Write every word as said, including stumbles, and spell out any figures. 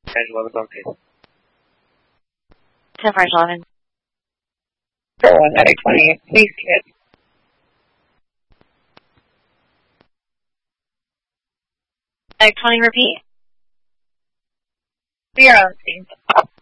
ten eleven, okay. ten five eleven. For one medic twenty, please get. Medic twenty, repeat. We are on scene.